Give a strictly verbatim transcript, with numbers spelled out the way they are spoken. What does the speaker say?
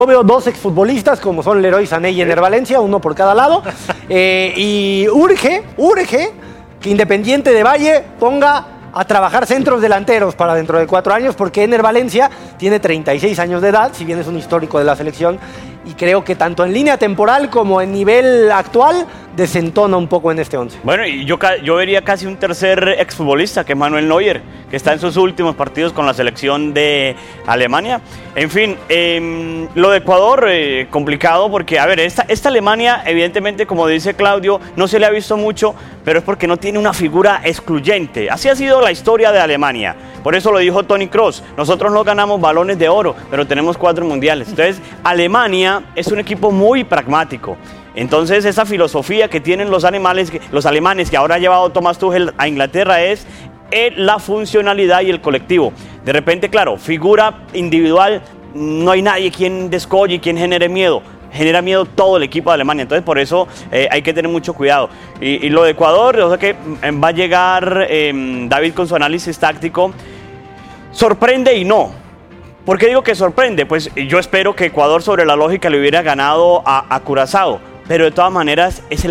Yo veo dos exfutbolistas como son Leroy Sané y Ener Valencia, uno por cada lado. Eh, y urge, urge que Independiente de Valle ponga a trabajar centros delanteros para dentro de cuatro años, porque Ener Valencia tiene treinta y seis años de edad, si bien es un histórico de la selección, y creo que tanto en línea temporal como en nivel actual desentona un poco en este once. Bueno, y yo, yo vería casi un tercer exfutbolista, que es Manuel Neuer, que está en sus últimos partidos con la selección de Alemania. En fin, eh, lo de Ecuador, eh, complicado, porque, a ver, esta, esta Alemania, evidentemente, como dice Claudio, no se le ha visto mucho, pero es porque no tiene una figura excluyente. Así ha sido la historia de Alemania. Por eso lo dijo Toni Kroos, nosotros no ganamos balones de oro, pero tenemos cuatro mundiales. Entonces, Alemania es un equipo muy pragmático. Entonces, esa filosofía que tienen los, animales, los alemanes, que ahora ha llevado Thomas Tuchel a Inglaterra, es la funcionalidad y el colectivo. De repente, claro, figura individual, no hay nadie quien descolle y quien genere miedo. Genera miedo todo el equipo de Alemania, entonces por eso eh, hay que tener mucho cuidado. Y, y lo de Ecuador, o sea que va a llegar eh, David con su análisis táctico, sorprende y no. ¿Por qué digo que sorprende? Pues yo espero que Ecuador sobre la lógica le hubiera ganado a, a Curazao, pero de todas maneras es el